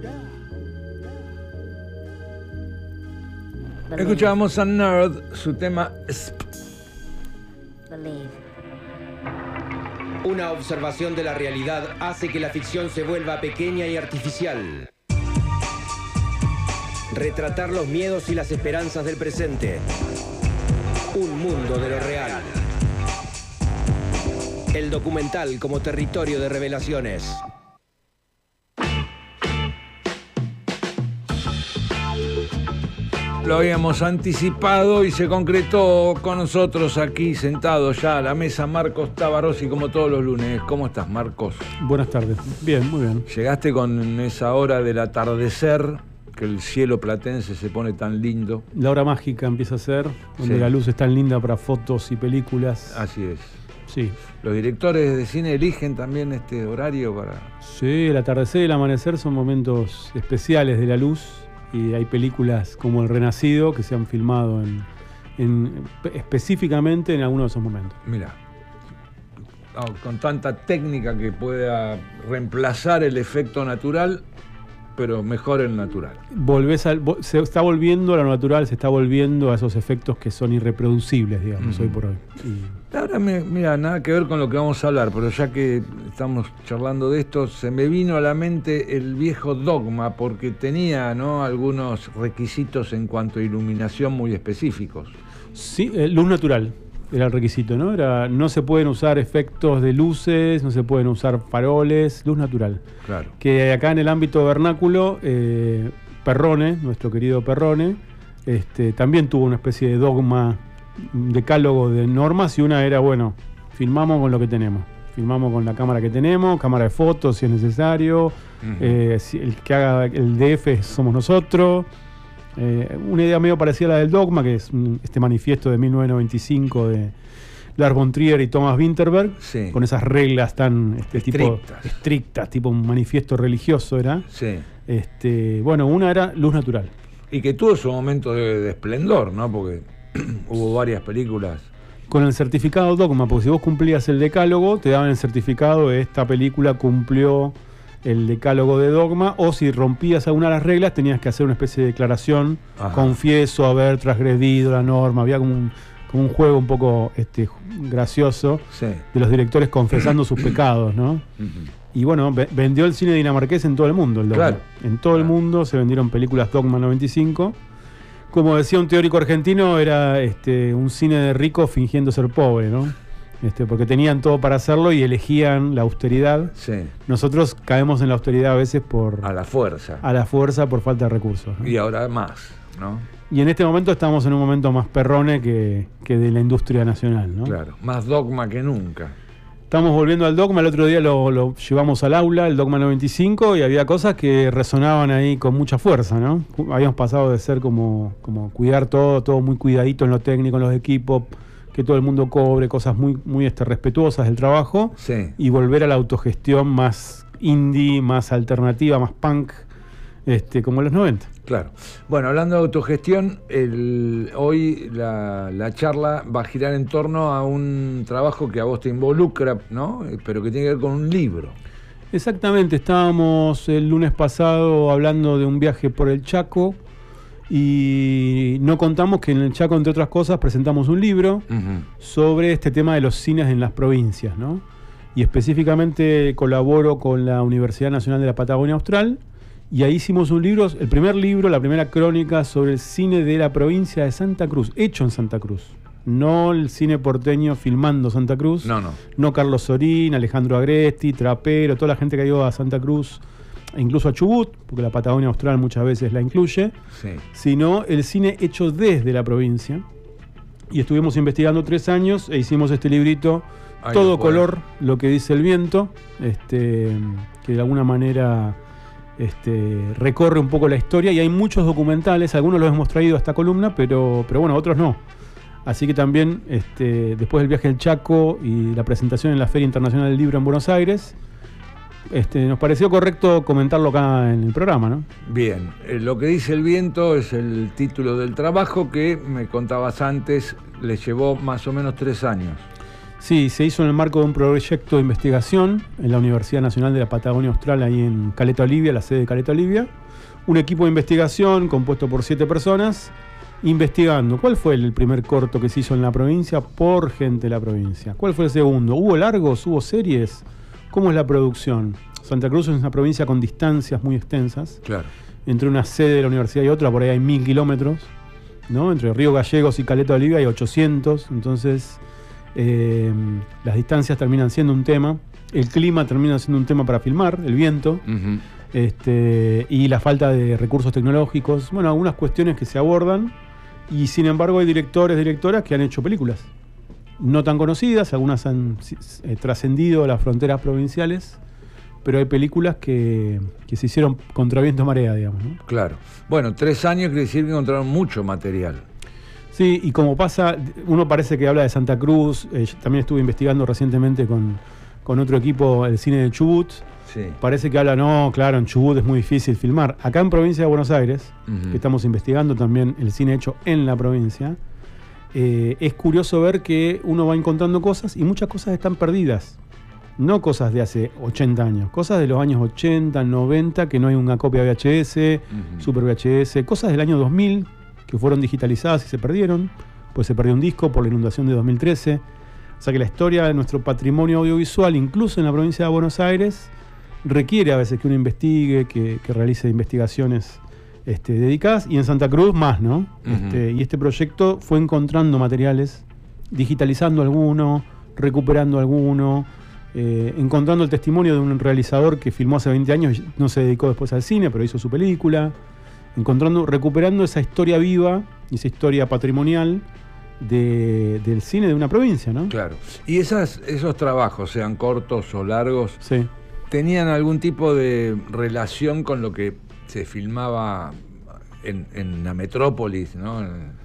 Escuchábamos a Nerd, su tema Sp. Una observación de la realidad hace que la ficción se vuelva pequeña y artificial. Retratar los miedos y las esperanzas del presente. Un mundo de lo real. El documental como territorio de revelaciones. Lo habíamos anticipado y se concretó con nosotros aquí, sentado ya a la mesa, Marcos Tabarossi, como todos los lunes. ¿Cómo estás, Marcos? Buenas tardes. Bien, muy bien. Llegaste con esa hora del atardecer, que el cielo platense se pone tan lindo. La hora mágica empieza a ser, donde Sí. la luz es tan linda para fotos y películas. Así es. Sí. ¿Los directores de cine eligen también este horario para...? Sí, el atardecer y el amanecer son momentos especiales de la luz. Y hay películas como El Renacido que se han filmado específicamente en alguno de esos momentos. Mira, con tanta técnica que pueda reemplazar el efecto natural, pero mejor el natural. Se está volviendo a lo natural, se está volviendo a esos efectos que son irreproducibles, digamos, hoy por hoy. Ahora, mira, nada que ver con lo que vamos a hablar, pero ya que estamos charlando de esto, se me vino a la mente el viejo Dogma, porque tenía, ¿no?, algunos requisitos en cuanto a iluminación muy específicos. Sí, luz natural era el requisito, ¿no? No se pueden usar efectos de luces, no se pueden usar faroles, luz natural. Claro. Que acá en el ámbito vernáculo, Perrone, nuestro querido Perrone, también tuvo una especie de dogma, un decálogo de normas, y una era, bueno, filmamos con lo que tenemos. Filmamos con la cámara que tenemos, cámara de fotos si es necesario, el que haga el DF somos nosotros. Una idea medio parecida a la del Dogma, que es este manifiesto de 1995 de Lars von Trier y Thomas Vinterberg, Sí. con esas reglas tan Estrictas. tipo un manifiesto religioso era. Sí. Bueno, una era luz natural. Y que tuvo su momento de esplendor, ¿no? Porque hubo varias películas. Con el certificado Dogma, porque si vos cumplías el decálogo, te daban el certificado de esta película cumplió el decálogo de Dogma, o si rompías alguna de las reglas tenías que hacer una especie de declaración. Ajá. Confieso haber transgredido la norma. Había como un juego un poco gracioso, Sí. de los directores confesando sus pecados, ¿no? Y bueno, vendió el cine dinamarqués en todo el mundo, el Dogma. Claro. En todo el mundo se vendieron películas Dogma 95. Como decía un teórico argentino, era un cine de rico fingiendo ser pobre, ¿no? Porque tenían todo para hacerlo y elegían la austeridad. Sí. Nosotros caemos en la austeridad a veces A la fuerza. a la fuerza por falta de recursos, ¿no? Y ahora más, ¿no? Y en este momento estamos en un momento más Perrone que de la industria nacional, ¿no? Claro. Más Dogma que nunca. Estamos volviendo al Dogma. El otro día lo llevamos al aula, el Dogma 95, y había cosas que resonaban ahí con mucha fuerza, ¿no? Habíamos pasado de ser como cuidar todo muy cuidadito en lo técnico, en los equipos, que todo el mundo cobre, cosas muy respetuosas del trabajo, Sí. y volver a la autogestión más indie, más alternativa, más punk, como en los 90. Claro. Bueno, hablando de autogestión, hoy la charla va a girar en torno a un trabajo que a vos te involucra, ¿no? Pero que tiene que ver con un libro. Exactamente, estábamos el lunes pasado hablando de un viaje por el Chaco y no contamos que en el Chaco, entre otras cosas, presentamos un libro sobre este tema de los cines en las provincias, ¿no? Y específicamente colaboro con la Universidad Nacional de la Patagonia Austral. Y ahí hicimos un libro, el primer libro, la primera crónica sobre el cine de la provincia de Santa Cruz, hecho en Santa Cruz. No el cine porteño filmando Santa Cruz. No Carlos Sorín, Alejandro Agresti, Trapero, toda la gente que ha ido a Santa Cruz, e incluso a Chubut, porque la Patagonia Austral muchas veces la incluye. Sí. Sino el cine hecho desde la provincia. Y estuvimos investigando 3 años e hicimos este librito, todo color, lo que dice el viento, que de alguna manera recorre un poco la historia, y hay muchos documentales, algunos los hemos traído a esta columna, pero bueno, otros no. Así que también, después del viaje al Chaco y la presentación en la Feria Internacional del Libro en Buenos Aires, nos pareció correcto comentarlo acá en el programa, ¿no? Bien, lo que dice el viento es el título del trabajo que me contabas antes, le llevó más o menos 3 años. Sí, se hizo en el marco de un proyecto de investigación en la Universidad Nacional de la Patagonia Austral, ahí en Caleta Olivia, la sede de Caleta Olivia. Un equipo de investigación compuesto por 7 personas, investigando cuál fue el primer corto que se hizo en la provincia por gente de la provincia. ¿Cuál fue el segundo? ¿Hubo largos? ¿Hubo series? ¿Cómo es la producción? Santa Cruz es una provincia con distancias muy extensas. Claro. Entre una sede de la universidad y otra, por ahí hay 1000 kilómetros, ¿no? Entre Río Gallegos y Caleta Olivia hay 800. Entonces, las distancias terminan siendo un tema. El clima termina siendo un tema para filmar, el viento. Uh-huh. Y la falta de recursos tecnológicos. Bueno, algunas cuestiones que se abordan. Y sin embargo hay directoras que han hecho películas no tan conocidas, algunas han trascendido las fronteras provinciales, pero hay películas que se hicieron contra viento marea, digamos, ¿no? Claro. Bueno, 3 años quiere decir que encontraron mucho material. Sí, y como pasa, uno parece que habla de Santa Cruz, también estuve investigando recientemente con otro equipo el cine de Chubut. Sí. Parece que habla, no, claro, en Chubut es muy difícil filmar. Acá en provincia de Buenos Aires, que estamos investigando también el cine hecho en la provincia, es curioso ver que uno va encontrando cosas y muchas cosas están perdidas. No cosas de hace 80 años, cosas de los años 80, 90, que no hay una copia VHS, Super VHS, cosas del año 2000 que fueron digitalizadas y se perdieron, pues se perdió un disco por la inundación de 2013. O sea que la historia de nuestro patrimonio audiovisual, incluso en la provincia de Buenos Aires, requiere a veces que uno investigue, que realice investigaciones dedicadas, y en Santa Cruz más, ¿no? Y este proyecto fue encontrando materiales, digitalizando alguno, recuperando alguno, encontrando el testimonio de un realizador que filmó hace 20 años y no se dedicó después al cine, pero hizo su película, recuperando esa historia viva, esa historia patrimonial del cine de una provincia, ¿no? Claro. Y esos trabajos, sean cortos o largos, sí, ¿tenían algún tipo de relación con lo que se filmaba en la metrópolis, ¿no?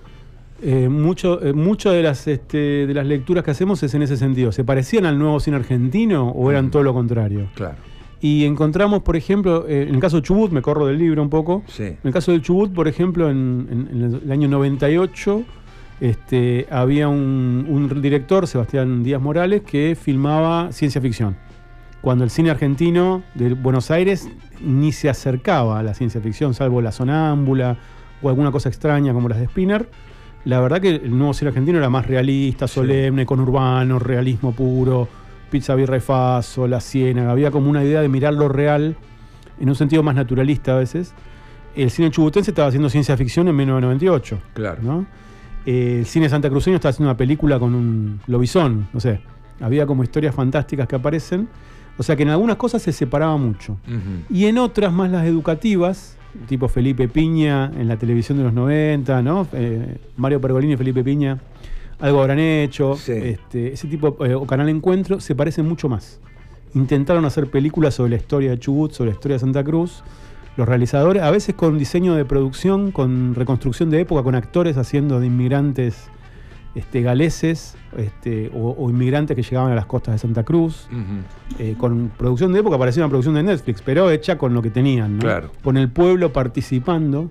Mucho de las lecturas que hacemos es en ese sentido. ¿Se parecían al nuevo cine argentino o eran todo lo contrario? Claro. Y encontramos, por ejemplo, en el caso de Chubut, me corro del libro un poco, sí. En el caso del Chubut, por ejemplo, en el año 98, había un director, Sebastián Díaz Morales, que filmaba ciencia ficción. Cuando el cine argentino de Buenos Aires ni se acercaba a la ciencia ficción, salvo La Sonámbula o alguna cosa extraña como las de Spinner. La verdad que el nuevo cine argentino era más realista, solemne, conurbano, realismo puro, Pizza, Birra y Faso, La Ciénaga. Había como una idea de mirar lo real en un sentido más naturalista a veces. El cine chubutense estaba haciendo ciencia ficción en 1998. Claro. ¿No? El cine santacruceño estaba haciendo una película con un lobizón, no sé. Había como historias fantásticas que aparecen. O sea que en algunas cosas se separaba mucho. Y en otras, más las educativas, tipo Felipe Piña en la televisión de los 90, ¿no? Mario Pergolini y Felipe Piña, algo habrán hecho. Sí. Ese tipo, o Canal Encuentro, se parecen mucho más. Intentaron hacer películas sobre la historia de Chubut, sobre la historia de Santa Cruz. Los realizadores, a veces con diseño de producción, con reconstrucción de época, con actores haciendo de inmigrantes galeses o inmigrantes que llegaban a las costas de Santa Cruz. Con producción de época, parecía una producción de Netflix, pero hecha con lo que tenían, ¿no? Claro. Con el pueblo participando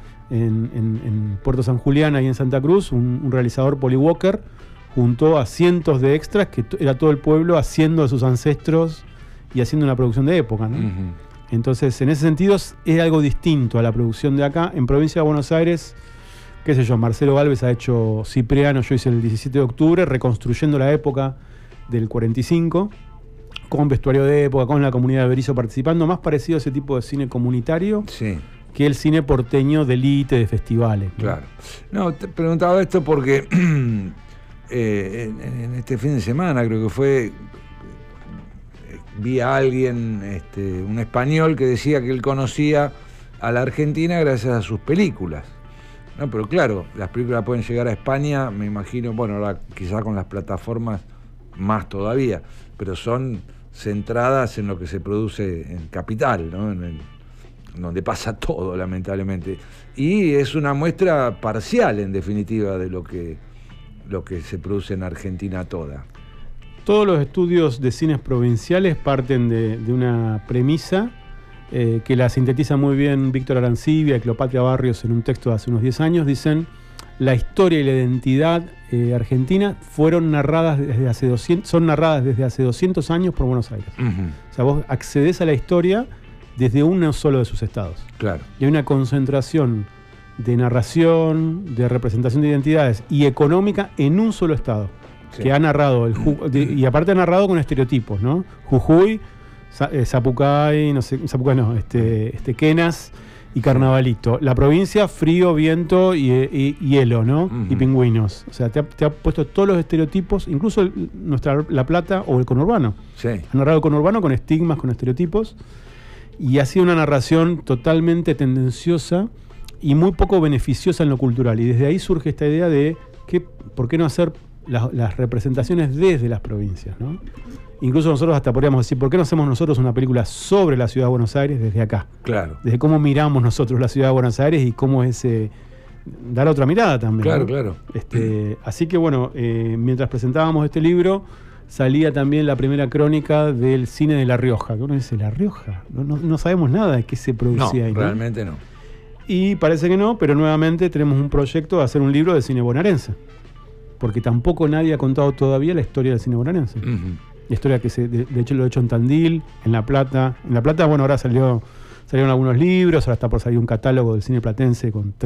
en Puerto San Julián y en Santa Cruz, un realizador, Polly Walker, junto a cientos de extras que era todo el pueblo haciendo de sus ancestros y haciendo una producción de época, ¿no? Entonces, en ese sentido, es algo distinto a la producción de acá. En provincia de Buenos Aires, qué sé yo, Marcelo Gálvez ha hecho Cipriano, yo hice el 17 de octubre, reconstruyendo la época del 45, con vestuario de época, con la comunidad de Berizo participando, más parecido a ese tipo de cine comunitario, sí, que el cine porteño de élite, de festivales, ¿no? Claro. No, te preguntaba esto porque en este fin de semana creo que fue, vi a alguien, un español, que decía que él conocía a la Argentina gracias a sus películas. No, pero claro, las películas pueden llegar a España, me imagino, bueno, ahora quizás con las plataformas más todavía, pero son centradas en lo que se produce en Capital, ¿no? Donde pasa todo, lamentablemente. Y es una muestra parcial, en definitiva, de lo que se produce en Argentina toda. Todos los estudios de cines provinciales parten de una premisa que la sintetiza muy bien Víctor Arancibia y Cleopatra Barrios en un texto de hace unos 10 años. Dicen, la historia y la identidad argentina son narradas desde hace 200 años por Buenos Aires. O sea, vos accedés a la historia desde uno solo de sus estados. Claro. Y hay una concentración de narración, de representación de identidades y económica en un solo estado. Sí. Que ha narrado, y aparte ha narrado con estereotipos, ¿no? Jujuy, Zapucay, no sé, Zapucay no, Quenas y Carnavalito. La provincia, frío, viento y hielo, ¿no? Y pingüinos. O sea, te ha puesto todos los estereotipos, incluso La Plata o el conurbano. Sí. Ha narrado el conurbano con estigmas, con estereotipos, y ha sido una narración totalmente tendenciosa y muy poco beneficiosa en lo cultural. Y desde ahí surge esta idea de ¿por qué no hacer las representaciones desde las provincias, ¿no? Incluso nosotros hasta podríamos decir, ¿por qué no hacemos nosotros una película sobre la ciudad de Buenos Aires desde acá? Claro. Desde cómo miramos nosotros la ciudad de Buenos Aires y cómo es dar otra mirada también. Claro, ¿no? claro. Así que bueno, mientras presentábamos este libro, salía también la primera crónica del cine de La Rioja. Que uno dice, ¿La Rioja? No sabemos nada de qué se producía ahí. No, realmente no. Y parece que no, pero nuevamente tenemos un proyecto de hacer un libro de cine bonaerense. Porque tampoco nadie ha contado todavía la historia del cine bonaerense. La historia que de hecho lo he hecho en Tandil, en La Plata. En La Plata, bueno, ahora salieron algunos libros, ahora está por salir un catálogo del cine platense con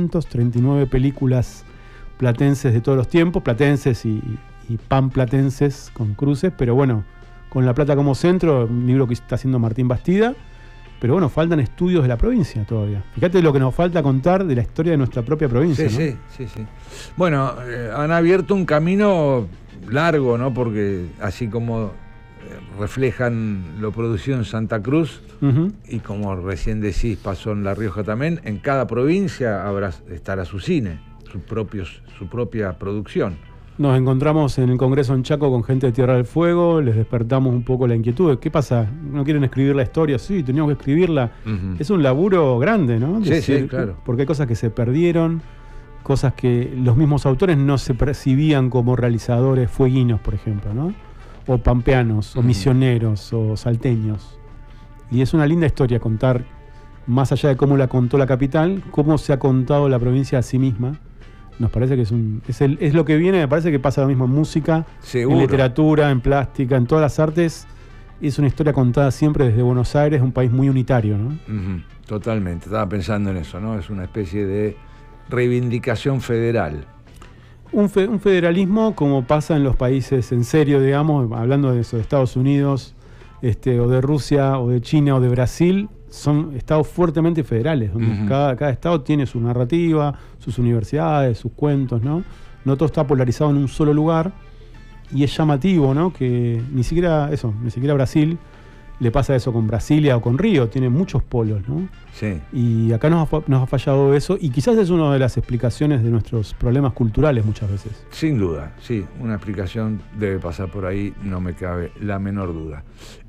339 películas platenses de todos los tiempos, platenses y panplatenses con cruces, pero bueno, con La Plata como centro, un libro que está haciendo Martín Bastida. Pero bueno, faltan estudios de la provincia todavía. Fíjate lo que nos falta contar de la historia de nuestra propia provincia. Sí, ¿no? Sí. Bueno, han abierto un camino largo, ¿no? Porque así como reflejan lo producido en Santa Cruz, y como recién decís, pasó en La Rioja también, en cada provincia estará su cine, su propia producción. Nos encontramos en el Congreso en Chaco con gente de Tierra del Fuego, les despertamos un poco la inquietud. ¿Qué pasa? ¿No quieren escribir la historia? Sí, teníamos que escribirla. Es un laburo grande, ¿no? Sí, claro. Porque hay cosas que se perdieron, cosas que los mismos autores no se percibían como realizadores fueguinos, por ejemplo, ¿no? O pampeanos, o misioneros, o salteños. Y es una linda historia contar, más allá de cómo la contó la capital, cómo se ha contado la provincia a sí misma. Nos parece que es lo que viene. Me parece que pasa lo mismo en música, seguro, en literatura, en plástica, en todas las artes. Es una historia contada siempre desde Buenos Aires, un país muy unitario, ¿no? Totalmente, estaba pensando en eso, ¿no? Es una especie de reivindicación federal. Un federalismo como pasa en los países en serio, digamos, hablando de eso, de Estados Unidos, o de Rusia, o de China, o de Brasil. Son estados fuertemente federales, donde cada estado tiene su narrativa, sus universidades, sus cuentos, ¿no? No todo está polarizado en un solo lugar, y es llamativo, ¿no? Que ni siquiera Brasil le pasa eso con Brasilia o con Río, tiene muchos polos, ¿no? Sí. Y acá nos ha fallado eso, y quizás es una de las explicaciones de nuestros problemas culturales muchas veces. Sin duda, sí, una explicación debe pasar por ahí, no me cabe la menor duda.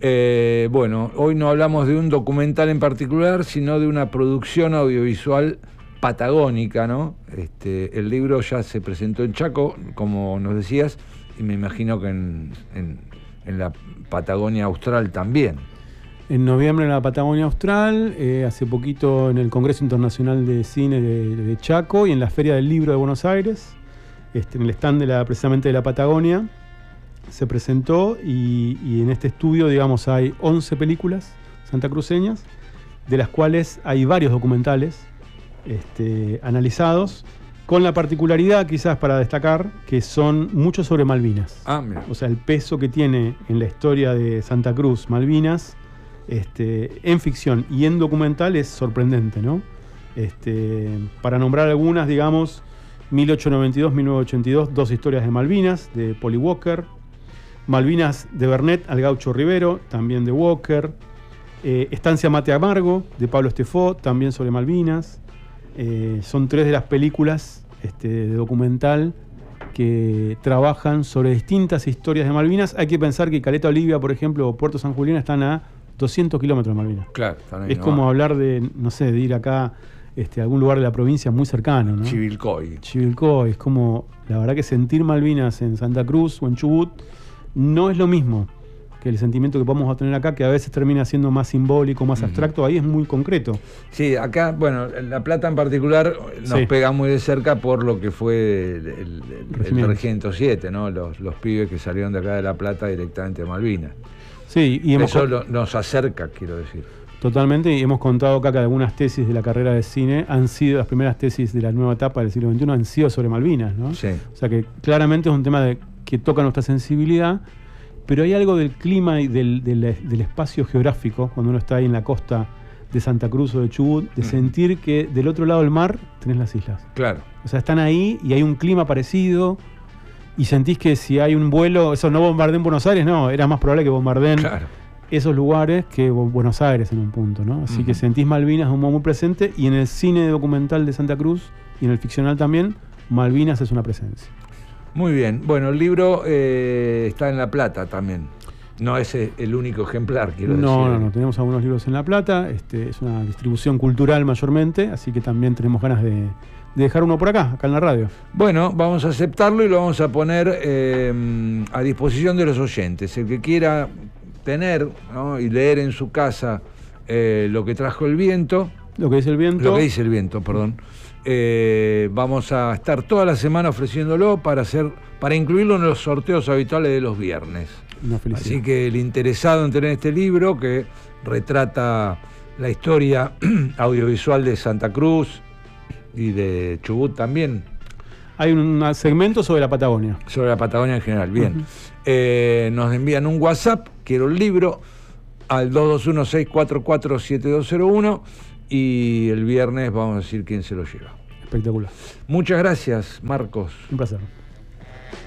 Bueno, hoy no hablamos de un documental en particular, sino de una producción audiovisual patagónica, ¿no? El libro ya se presentó en Chaco, como nos decías, y me imagino que en la Patagonia Austral también. En noviembre en la Patagonia Austral, hace poquito en el Congreso Internacional de Cine de Chaco y en la Feria del Libro de Buenos Aires, en el stand precisamente de la Patagonia, se presentó y en este estudio, digamos, hay 11 películas santacruceñas, de las cuales hay varios documentales analizados, con la particularidad, quizás para destacar, que son muchos sobre Malvinas. Mira. O sea, el peso que tiene en la historia de Santa Cruz, Malvinas, en ficción y en documental es sorprendente, ¿no? Para nombrar algunas, digamos, 1892-1982, Dos historias de Malvinas, de Polly Walker. Malvinas de Bernet al Gaucho Rivero, también de Walker. Estancia Mate Amargo, de Pablo Estefó, también sobre Malvinas. Son 3 de las películas de documental que trabajan sobre distintas historias de Malvinas. Hay que pensar que Caleta Olivia, por ejemplo, o Puerto San Julián están a 200 kilómetros de Malvinas. Claro, es como hablar de, no sé, de ir acá a algún lugar de la provincia muy cercano, ¿no? Chivilcoy. Es como, la verdad que sentir Malvinas en Santa Cruz o en Chubut no es lo mismo que el sentimiento que podemos tener acá, que a veces termina siendo más simbólico, más abstracto, ahí es muy concreto. Sí, acá, bueno, La Plata en particular nos pega muy de cerca por lo que fue el Regimiento 7, ¿no? Los pibes que salieron de acá de La Plata directamente a Malvinas. Sí, y eso nos acerca, quiero decir. Totalmente, y hemos contado acá que algunas tesis de la carrera de cine han sido, las primeras tesis de la nueva etapa del siglo XXI han sido sobre Malvinas, ¿no? Sí. O sea que claramente es un tema que toca nuestra sensibilidad, pero hay algo del clima y del espacio geográfico, cuando uno está ahí en la costa de Santa Cruz o de Chubut, de sentir que del otro lado del mar tenés las islas. Claro. O sea, están ahí y hay un clima parecido, y sentís que si hay un vuelo, eso no bombardeen Buenos Aires, no, era más probable que bombardeen esos lugares que Buenos Aires en un punto, ¿no? Así que sentís Malvinas de un modo muy presente, y en el cine documental de Santa Cruz y en el ficcional también, Malvinas es una presencia. Muy bien. Bueno, el libro está en La Plata también. No es el único ejemplar, quiero decir. No. Tenemos algunos libros en La Plata. Es una distribución cultural mayormente, así que también tenemos ganas de dejar uno por acá en la radio. Bueno, vamos a aceptarlo y lo vamos a poner a disposición de los oyentes. El que quiera tener, ¿no?, y leer en su casa lo que trajo el viento. Lo que dice el viento. Lo que dice el viento, perdón. Vamos a estar toda la semana ofreciéndolo para incluirlo en los sorteos habituales de los viernes. Así que el interesado en tener este libro, que retrata la historia audiovisual de Santa Cruz y de Chubut también. Hay un segmento sobre la Patagonia. Sobre la Patagonia en general, bien. Nos envían un WhatsApp, quiero el libro, al 221-644-7201, y el viernes vamos a decir quién se lo lleva. Espectacular. Muchas gracias, Marcos. Un placer.